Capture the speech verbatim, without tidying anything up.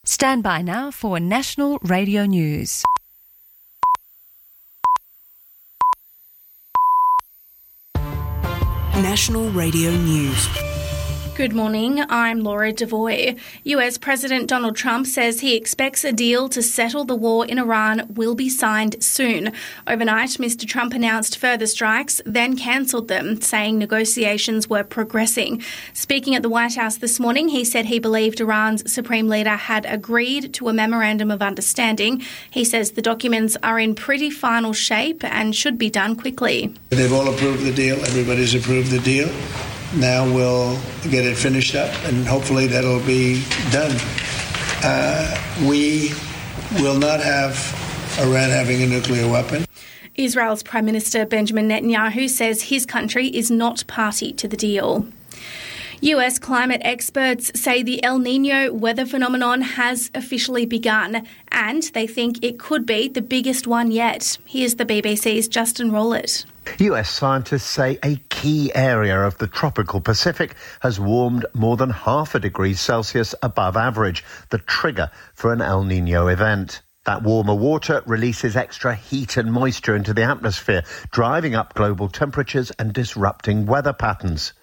Stand by now for National Radio News. National Radio News. Good morning, I'm Laura Devoy. U S President Donald Trump says he expects a deal to settle the war in Iran will be signed soon. Overnight, Mister Trump announced further strikes, then cancelled them, saying negotiations were progressing. Speaking at the White House this morning, he said he believed Iran's supreme leader had agreed to a memorandum of understanding. He says the documents are in pretty final shape and should be done quickly. They've all approved the deal. Everybody's approved the deal. Now we'll get it finished up, and hopefully that'll be done. Uh, we will not have Iran having a nuclear weapon. Israel's Prime Minister Benjamin Netanyahu says his country is not party to the deal. U S climate experts say the El Niño weather phenomenon has officially begun, and they think it could be the biggest one yet. Here's the B B C's Justin Rowlett. U S scientists say a key area of the tropical Pacific has warmed more than half a degree Celsius above average, the trigger for an El Niño event. That warmer water releases extra heat and moisture into the atmosphere, driving up global temperatures and disrupting weather patterns.